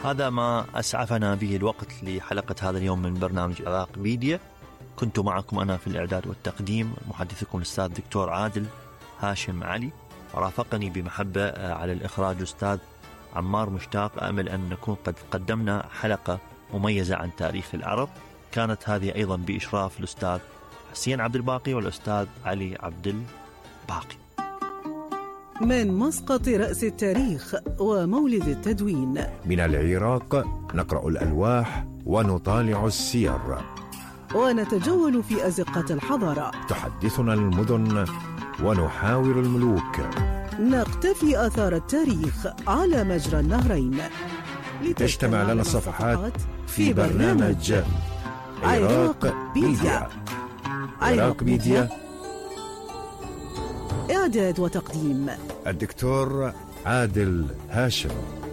هذا ما أسعفنا به الوقت لحلقة هذا اليوم من برنامج عراق ميديا. كنت معكم أنا في الإعداد والتقديم محدثكم الأستاذ دكتور عادل هاشم علي، ورافقني بمحبة على الإخراج الأستاذ عمار مشتاق. أمل أن نكون قد قدمنا حلقة مميزة عن تاريخ العرب. كانت هذه أيضا بإشراف الأستاذ حسين عبد الباقي والأستاذ علي عبد الباقي. من مسقط رأس التاريخ ومولد التدوين، من العراق نقرأ الألواح ونطالع السير، ونتجول في أزقة الحضارة. تحدثنا المدن ونحاور الملوك، نقتفي آثار التاريخ على مجرى النهرين، لتجتمع لنا الصفحات في برنامج عراق ميديا. عراق ميديا، إعداد وتقديم الدكتور عادل هاشم.